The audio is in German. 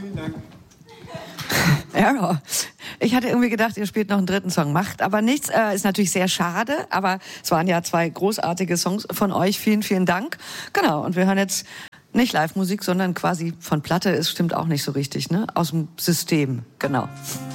Vielen Dank. Ja, ich hatte irgendwie gedacht, ihr spielt noch einen dritten Song. Macht aber nichts. Ist natürlich sehr schade, aber es waren ja 2 großartige Songs von euch. Vielen, vielen Dank. Genau, und wir hören jetzt nicht Live-Musik, sondern quasi von Platte. Es stimmt auch nicht so richtig, ne? Aus dem System, genau.